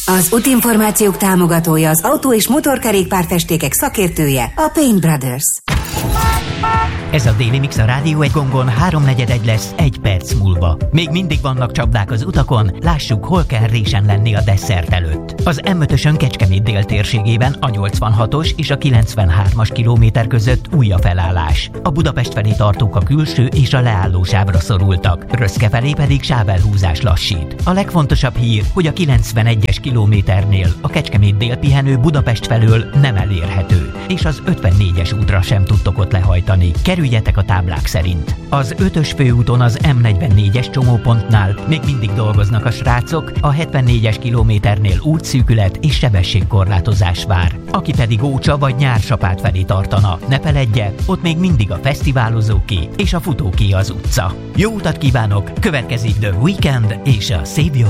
Az útinformációk támogatója, az autó- és motorkerékpárfestékek szakértője, a Paint Brothers. Ez a Déli Mix a Rádió egy gongon 3/4 lesz 1 perc múlva. Még mindig vannak csapdák az utakon, lássuk, hol kell résen lenni a desszert előtt. Az M5-ösön Kecskemét dél térségében a 86-os és a 93-as kilométer között új a felállás. A Budapest felé tartók a külső és a leállósávra szorultak, Röszke felé pedig sávelhúzás lassít. A legfontosabb hír, hogy a 91-es kilométernél a Kecskemét dél pihenő Budapest felől nem elérhető, és az 54-es útra sem tudtok ott lehajtani. Kerüljetek a táblák szerint. Az 5-ös főúton az M44-es csomópontnál még mindig dolgoznak a srácok, a 74-es kilométernél útszűkület és sebességkorlátozás vár. Aki pedig Ócsa vagy Nyársapát felé tartana, ne feledje, ott még mindig a fesztiválozóké és a futóké az utca. Jó utat kívánok, következik The Weeknd és a Save Your